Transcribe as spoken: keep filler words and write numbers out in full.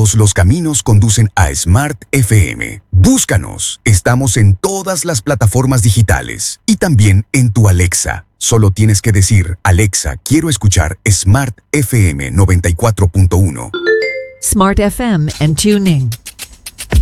Todos los caminos conducen a Smart F M. Búscanos. Estamos en todas las plataformas digitales y también en tu Alexa. Solo tienes que decir, Alexa, quiero escuchar Smart F M noventa y cuatro punto uno. Smart F M and TuneIn.